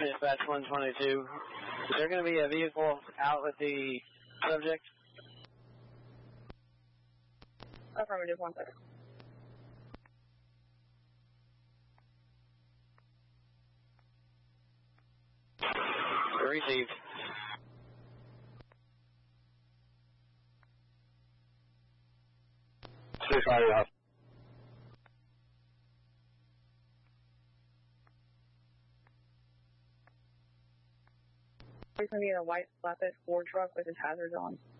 Dispatch 122. Is there going to be a vehicle out with the subject? Affirmative, 1 second. Received. Fire. There's going to be a white flatbed Ford truck with his hazards on.